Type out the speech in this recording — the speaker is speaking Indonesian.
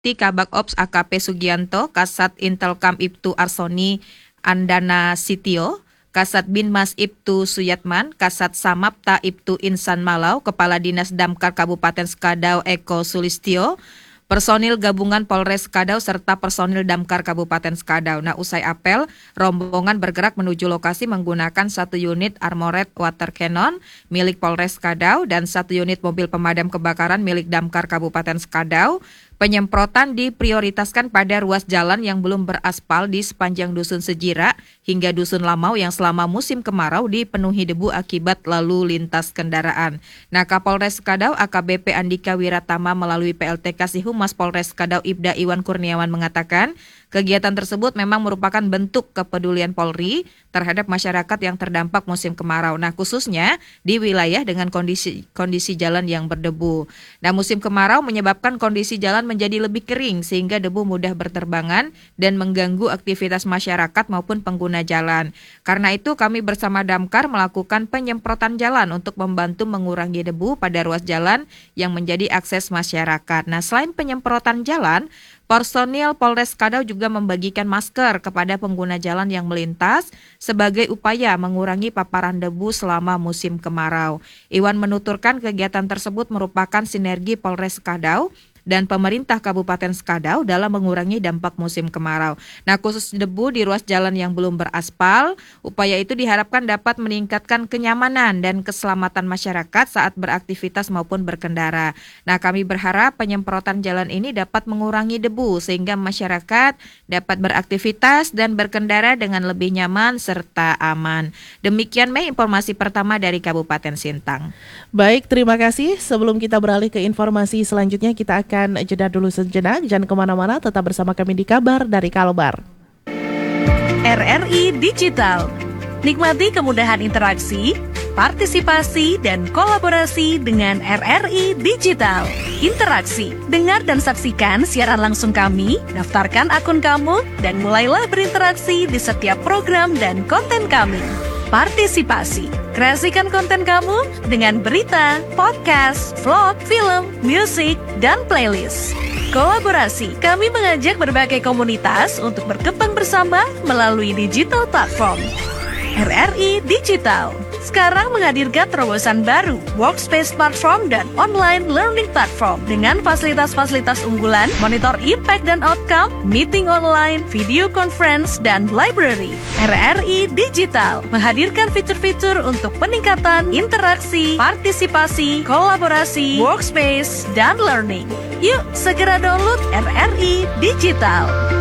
Ti Kabak Ops AKP Sugianto, Kasat Intelkam Ibtu Arsoni Andana Sitio, Kasat Binmas Ibtu Suyatman, Kasat Samapta Ibtu Insan Malau, Kepala Dinas Damkar Kabupaten Skadau Eko Sulistyo, personil gabungan Polres Skadau serta personil Damkar Kabupaten Skadau. Nah, usai apel, rombongan bergerak menuju lokasi menggunakan 1 unit armored water cannon milik Polres Skadau dan 1 unit mobil pemadam kebakaran milik Damkar Kabupaten Skadau. Penyemprotan diprioritaskan pada ruas jalan yang belum beraspal di sepanjang Dusun Sejira hingga Dusun Lamau yang selama musim kemarau dipenuhi debu akibat lalu lintas kendaraan. Nah, Kapolres Skadau AKBP Andika Wiratama melalui PLT Kasih Humas Polres Skadau Ibda Iwan Kurniawan mengatakan, kegiatan tersebut memang merupakan bentuk kepedulian Polri terhadap masyarakat yang terdampak musim kemarau. Nah, khususnya di wilayah dengan kondisi jalan yang berdebu. Nah, musim kemarau menyebabkan kondisi jalan menjadi lebih kering sehingga debu mudah berterbangan dan mengganggu aktivitas masyarakat maupun pengguna jalan. Karena itu kami bersama Damkar melakukan penyemprotan jalan untuk membantu mengurangi debu pada ruas jalan yang menjadi akses masyarakat. Nah, selain penyemprotan jalan, personil Polres Skadau juga membagikan masker kepada pengguna jalan yang melintas sebagai upaya mengurangi paparan debu selama musim kemarau. Iwan menuturkan kegiatan tersebut merupakan sinergi Polres Skadau dan pemerintah Kabupaten Skadau dalam mengurangi dampak musim kemarau. Nah, khusus debu di ruas jalan yang belum beraspal, upaya itu diharapkan dapat meningkatkan kenyamanan dan keselamatan masyarakat saat beraktivitas maupun berkendara. Nah, kami berharap penyemprotan jalan ini dapat mengurangi debu sehingga masyarakat dapat beraktivitas dan berkendara dengan lebih nyaman serta aman. Demikian Mei, informasi pertama dari Kabupaten Sintang. Baik, terima kasih. Sebelum kita beralih ke informasi selanjutnya, kita akan jeda dulu sejenak. Jangan kemana-mana, tetap bersama kami di Kabar dari Kalbar. RRI Digital. Nikmati kemudahan interaksi, partisipasi, dan kolaborasi dengan RRI Digital. Interaksi, dengar dan saksikan siaran langsung kami, daftarkan akun kamu, dan mulailah berinteraksi di setiap program dan konten kami. Partisipasi, kreasikan konten kamu dengan berita, podcast, vlog, film, musik, dan playlist. Kolaborasi, kami mengajak berbagai komunitas untuk berkembang bersama melalui digital platform. RRI Digital sekarang menghadirkan terobosan baru, workspace platform dan online learning platform dengan fasilitas-fasilitas unggulan, monitor impact dan outcome, meeting online, video conference, dan library. RRI Digital menghadirkan fitur-fitur untuk peningkatan interaksi, partisipasi, kolaborasi, workspace, dan learning. Yuk segera download RRI Digital.